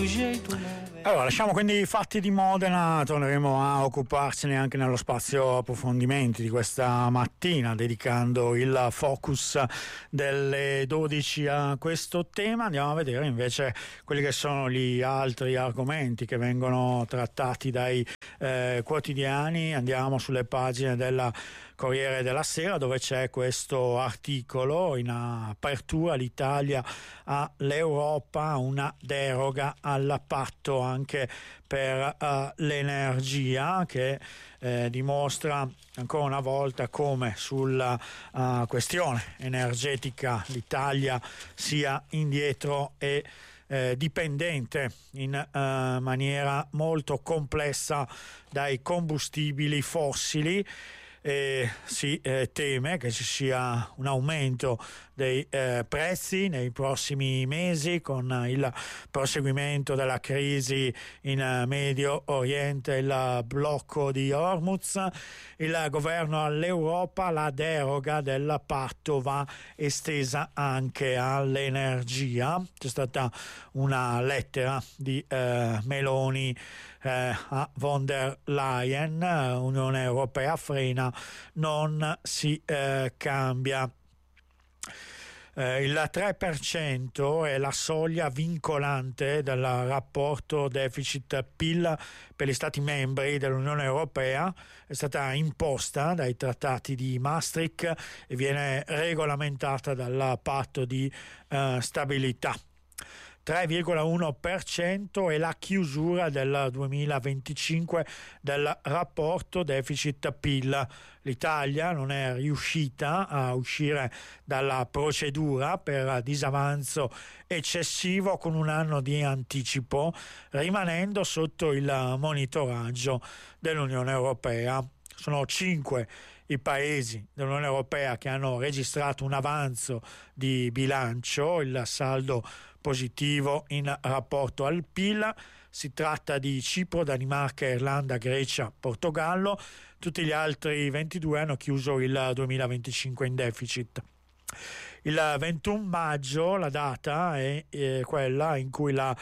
Allora, lasciamo quindi i fatti di Modena, torneremo a occuparcene anche nello spazio approfondimenti di questa mattina, dedicando il focus delle 12 a questo tema. Andiamo a vedere invece quelli che sono gli altri argomenti che vengono trattati dai quotidiani. Andiamo sulle pagine della Corriere della Sera, dove c'è questo articolo in apertura: l'Italia all'Europa, una deroga al patto anche per l'energia, che dimostra ancora una volta come sulla questione energetica l'Italia sia indietro e dipendente in maniera molto complessa dai combustibili fossili. Si teme che ci sia un aumento dei prezzi nei prossimi mesi con il proseguimento della crisi in Medio Oriente, il blocco di Hormuz. Il governo all'Europa: la deroga del patto va estesa anche all'energia. C'è stata una lettera di Meloni a von der Leyen: Unione Europea frena, non si cambia. Il 3% è la soglia vincolante del rapporto deficit-PIL per gli Stati membri dell'Unione Europea. È stata imposta dai trattati di Maastricht e viene regolamentata dal patto di stabilità. 3,1% è la chiusura del 2025 del rapporto deficit-PIL. L'Italia non è riuscita a uscire dalla procedura per disavanzo eccessivo con un anno di anticipo, rimanendo sotto il monitoraggio dell'Unione Europea. Sono 5 i paesi dell'Unione Europea che hanno registrato un avanzo di bilancio, il saldo positivo in rapporto al PIL. Si tratta di Cipro, Danimarca, Irlanda, Grecia, Portogallo. Tutti gli altri 22 hanno chiuso il 2025 in deficit. Il 21 maggio la data è quella in cui la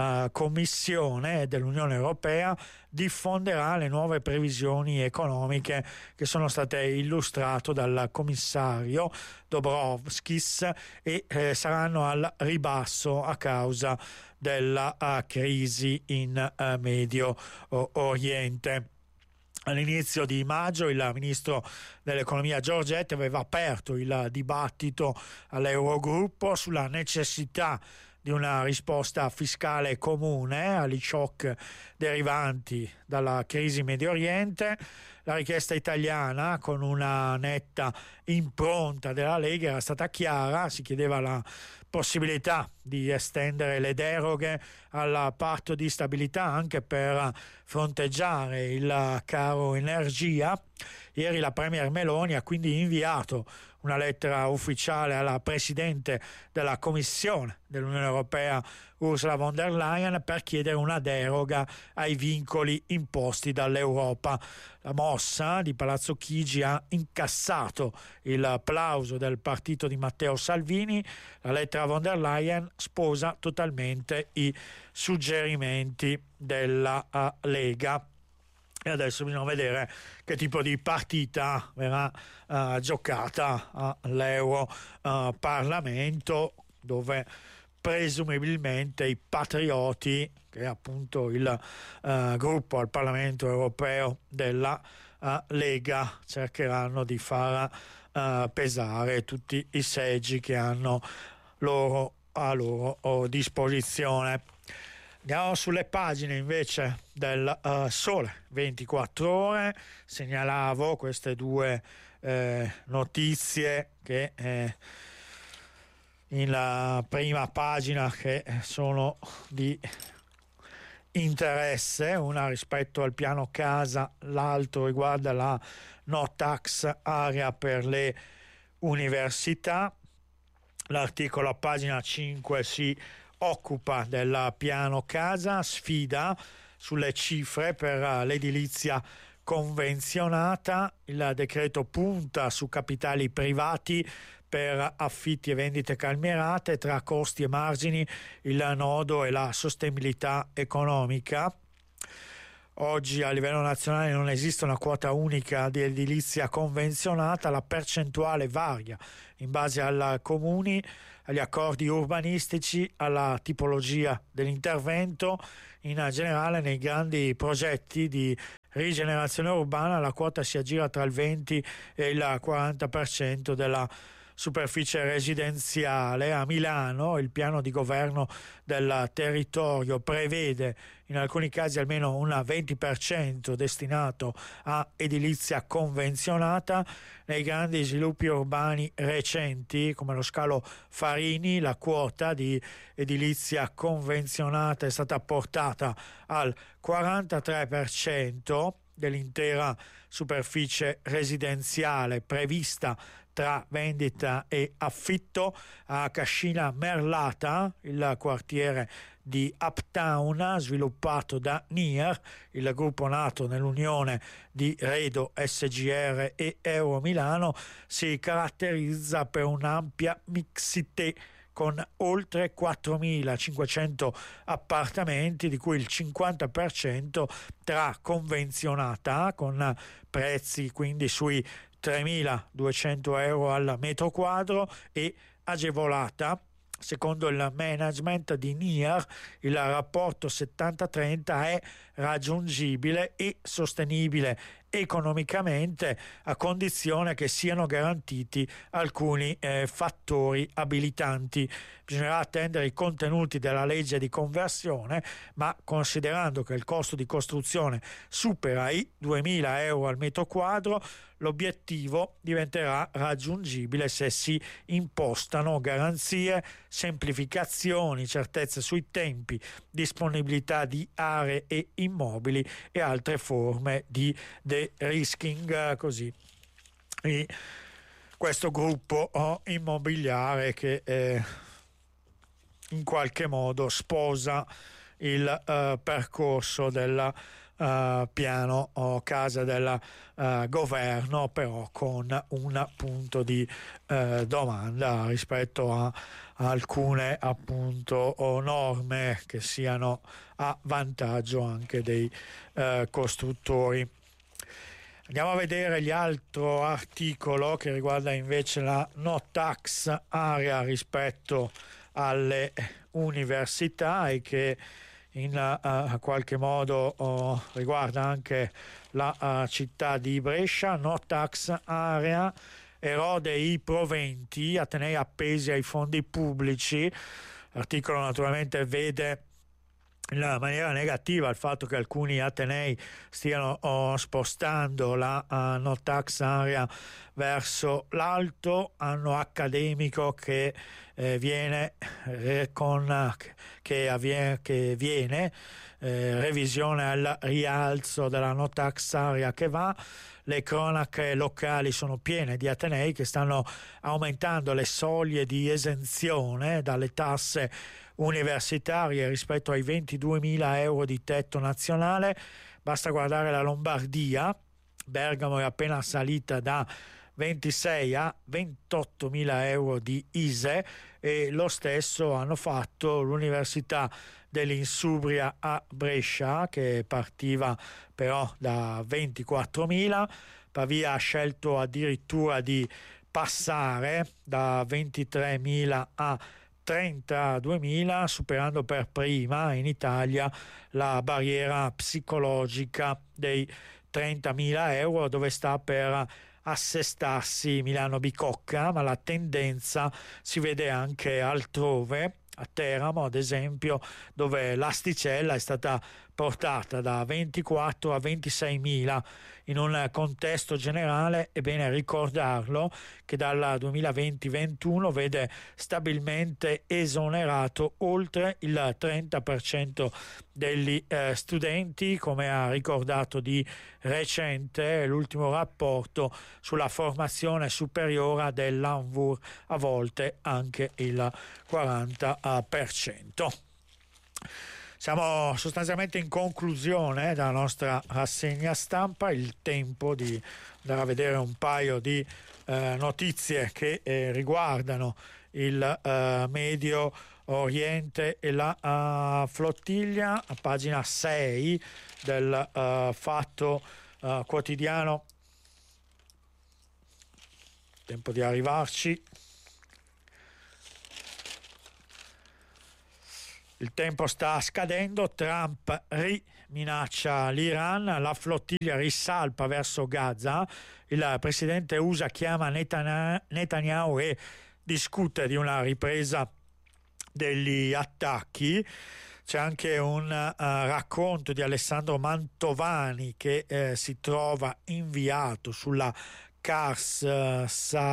Commissione dell'Unione Europea diffonderà le nuove previsioni economiche che sono state illustrate dal commissario Dombrovskis e saranno al ribasso a causa della crisi in Medio Oriente. All'inizio di maggio il ministro dell'economia Giorgetti aveva aperto il dibattito all'Eurogruppo sulla necessità di una risposta fiscale comune agli shock derivanti dalla crisi Medio Oriente. La richiesta italiana, con una netta impronta della Lega, era stata chiara: si chiedeva la possibilità di estendere le deroghe al patto di stabilità anche per fronteggiare il caro energia. Ieri la Premier Meloni ha quindi inviato una lettera ufficiale alla Presidente della Commissione dell'Unione Europea Ursula von der Leyen per chiedere una deroga ai vincoli imposti dall'Europa. La mossa di Palazzo Chigi ha incassato il plauso del partito di Matteo Salvini. La lettera von der Leyen sposa totalmente i suggerimenti della Lega. E adesso bisogna vedere che tipo di partita verrà giocata all'Euro Parlamento, dove presumibilmente i patrioti, che è appunto il gruppo al Parlamento europeo della Lega, cercheranno di far pesare tutti i seggi che hanno a loro disposizione. Andiamo sulle pagine invece del Sole 24 Ore. Segnalavo queste due notizie che in la prima pagina, che sono di interesse, una rispetto al piano casa, l'altro riguarda la no tax area per le università. L'articolo a pagina 5 si occupa del piano casa, sfida sulle cifre per l'edilizia convenzionata. Il decreto punta su capitali privati per affitti e vendite calmierate. Tra costi e margini il nodo è la sostenibilità economica. Oggi a livello nazionale non esiste una quota unica di edilizia convenzionata, la percentuale varia in base ai comuni, agli accordi urbanistici, alla tipologia dell'intervento. In generale nei grandi progetti di rigenerazione urbana la quota si aggira tra il 20 e il 40% della superficie residenziale. A Milano il piano di governo del territorio prevede in alcuni casi almeno un 20% destinato a edilizia convenzionata. Nei grandi sviluppi urbani recenti come lo scalo Farini la quota di edilizia convenzionata è stata portata al 43% dell'intera superficie residenziale prevista tra vendita e affitto. A Cascina Merlata, il quartiere di Uptown sviluppato da NIR, il gruppo nato nell'unione di Redo SGR e Euro Milano, si caratterizza per un'ampia mixité con oltre 4.500 appartamenti, di cui il 50% tra convenzionata, con prezzi quindi sui 3.200 euro al metro quadro, e agevolata. Secondo il management di NIR il rapporto 70-30 è raggiungibile e sostenibile economicamente a condizione che siano garantiti alcuni fattori abilitanti. Bisognerà attendere i contenuti della legge di conversione, ma considerando che il costo di costruzione supera i 2.000 euro al metro quadro, l'obiettivo diventerà raggiungibile se si impostano garanzie, semplificazioni, certezze sui tempi, disponibilità di aree e immobili e altre forme di de-risking, così. E questo gruppo immobiliare che in qualche modo sposa il percorso del piano casa del governo, però con un punto di domanda rispetto a alcune appunto norme che siano a vantaggio anche dei costruttori. Andiamo a vedere l'altro articolo che riguarda invece la no tax area rispetto alle università e che in qualche modo riguarda anche la città di Brescia. No tax area erode i proventi, atenei appesi ai fondi pubblici. L'articolo naturalmente vede in maniera negativa il fatto che alcuni atenei stiano spostando la no tax area verso l'alto. Anno accademico che viene revisione al rialzo della no tax area che va. Le cronache locali sono piene di atenei che stanno aumentando le soglie di esenzione dalle tasse universitarie rispetto ai 22.000 euro di tetto nazionale. Basta guardare la Lombardia. Bergamo è appena salita da 26 a 28.000 euro di ISE e lo stesso hanno fatto l'Università dell'Insubria a Brescia, che partiva però da 24.000. Pavia ha scelto addirittura di passare da 23.000 a 32.000, superando per prima in Italia la barriera psicologica dei 30.000 euro, dove sta per assestarsi Milano Bicocca, ma la tendenza si vede anche altrove, a Teramo ad esempio, dove l'asticella è stata portata da 24 a 26.000. In un contesto generale è bene ricordarlo che dal 2020-21 vede stabilmente esonerato oltre il 30% degli studenti, come ha ricordato di recente l'ultimo rapporto sulla formazione superiore dell'ANVUR, a volte anche il 40%. Siamo sostanzialmente in conclusione della nostra rassegna stampa, il tempo di andare a vedere un paio di notizie che riguardano il Medio Oriente e la flottiglia, a pagina 6 del Fatto Quotidiano. Tempo di arrivarci. Il tempo sta scadendo, Trump minaccia l'Iran, la flottiglia risalpa verso Gaza, il presidente USA chiama Netanyahu e discute di una ripresa degli attacchi. C'è anche un racconto di Alessandro Mantovani che si trova inviato sulla Kars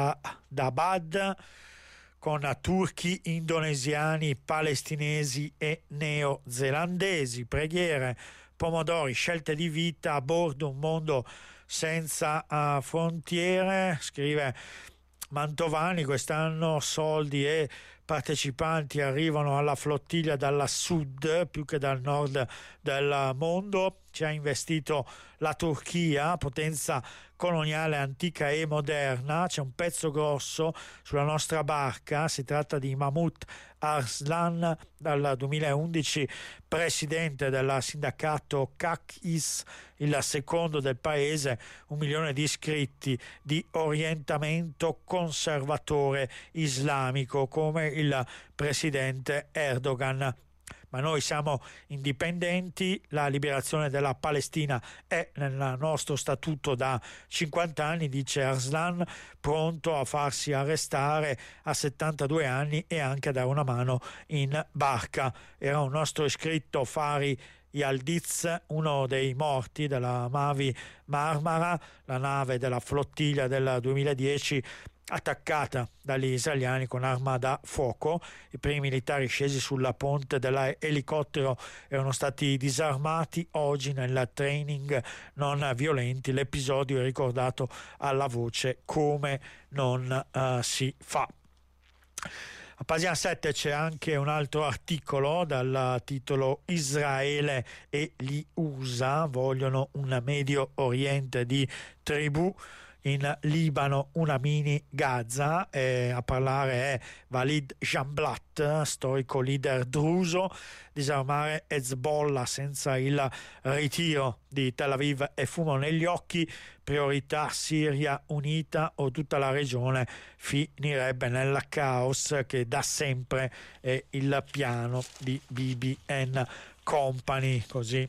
Sadabad con turchi, indonesiani, palestinesi e neozelandesi. Preghiere, pomodori, scelte di vita a bordo un mondo senza frontiere, scrive Mantovani. Quest'anno soldi e partecipanti arrivano alla flottiglia dalla sud più che dal nord del mondo. Ci ha investito la Turchia, potenza coloniale antica e moderna. C'è un pezzo grosso sulla nostra barca, si tratta di Mahmoud Arslan, dal 2011 presidente del sindacato CACIS, il secondo del paese, 1 milione di iscritti, di orientamento conservatore islamico come il presidente Erdogan. Ma noi siamo indipendenti, la liberazione della Palestina è nel nostro statuto da 50 anni, dice Arslan, pronto a farsi arrestare a 72 anni e anche a dare una mano in barca. Era un nostro iscritto, Fari Yildiz, uno dei morti della Mavi Marmara, la nave della flottiglia del 2010 attaccata dagli israeliani con arma da fuoco. I primi militari scesi sulla ponte dell'elicottero erano stati disarmati. Oggi nel training non violenti l'episodio è ricordato alla voce come non si fa. A pagina 7 c'è anche un altro articolo dal titolo Israele e gli USA vogliono un Medio Oriente di tribù. In Libano una mini Gaza, a parlare è Walid Janblat, storico leader druso. Disarmare Hezbollah senza il ritiro di Tel Aviv e fumo negli occhi, priorità Siria unita o tutta la regione finirebbe nel caos che da sempre è il piano di Bibi and Company, così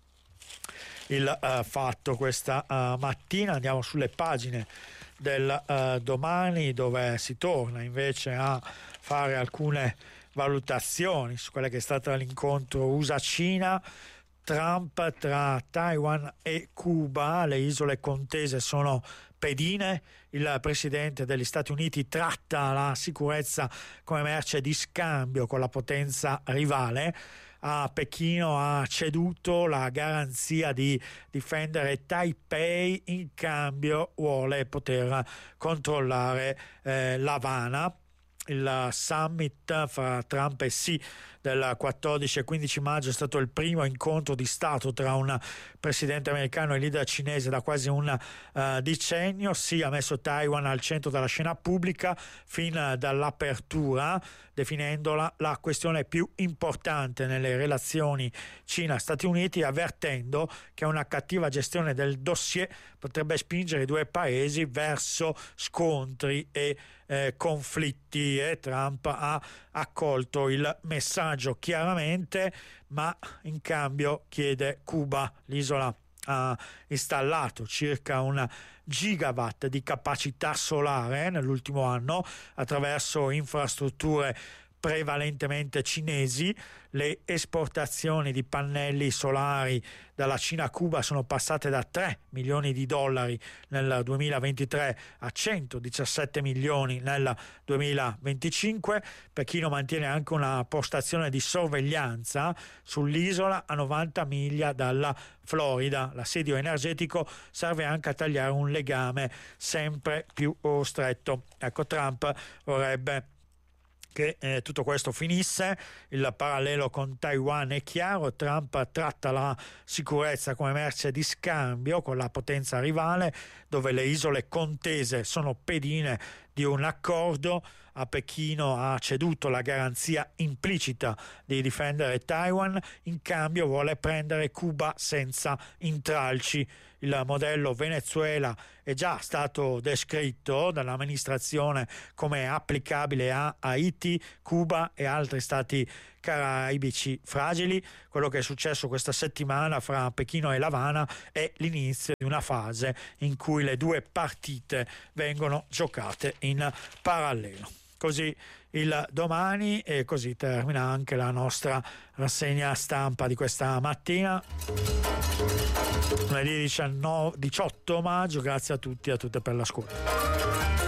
il Fatto questa mattina. Andiamo sulle pagine del Domani, dove si torna invece a fare alcune valutazioni su quella che è stata l'incontro USA-Cina. Trump tra Taiwan e Cuba, le isole contese sono pedine. Il presidente degli Stati Uniti tratta la sicurezza come merce di scambio con la potenza rivale. A Pechino ha ceduto la garanzia di difendere Taipei, in cambio vuole poter controllare l'Havana. Il summit fra Trump e Xi del 14 e 15 maggio è stato il primo incontro di Stato tra un presidente americano e leader cinese da quasi un decennio. Xi ha messo Taiwan al centro della scena pubblica fin dall'apertura, definendola la questione più importante nelle relazioni Cina-Stati Uniti, avvertendo che una cattiva gestione del dossier potrebbe spingere i due paesi verso scontri e conflitti. E Trump ha accolto il messaggio chiaramente, ma in cambio chiede Cuba. L'isola ha installato circa 1 gigawatt di capacità solare nell'ultimo anno attraverso infrastrutture prevalentemente cinesi. Le esportazioni di pannelli solari dalla Cina a Cuba sono passate da 3 milioni di dollari nel 2023 a 117 milioni nel 2025. Pechino mantiene anche una postazione di sorveglianza sull'isola a 90 miglia dalla Florida. L'assedio energetico serve anche a tagliare un legame sempre più stretto. Ecco, Trump vorrebbe che tutto questo finisse. Il parallelo con Taiwan è chiaro: Trump tratta la sicurezza come merce di scambio con la potenza rivale, dove le isole contese sono pedine di un accordo. A Pechino ha ceduto la garanzia implicita di difendere Taiwan, in cambio vuole prendere Cuba senza intralci. Il modello Venezuela è già stato descritto dall'amministrazione come applicabile a Haiti, Cuba e altri stati caraibici fragili. Quello che è successo questa settimana fra Pechino e L'Avana è l'inizio di una fase in cui le due partite vengono giocate in parallelo. Così il Domani, e così termina anche la nostra rassegna stampa di questa mattina, lunedì 18 maggio. Grazie a tutti e a tutte per l'ascolto.